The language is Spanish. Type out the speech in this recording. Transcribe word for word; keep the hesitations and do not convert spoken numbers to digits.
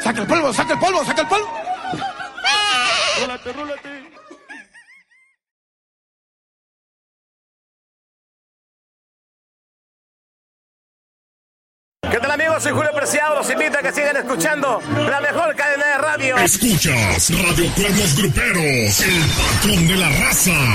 Saca el polvo, saca el polvo, saca el polvo. Rólate, rólate. ¿Qué tal, amigos? Soy Julio Preciado. Los invito a que sigan escuchando la mejor cadena de radio. Escuchas Radio Cuernos Gruperos, el patrón de la raza.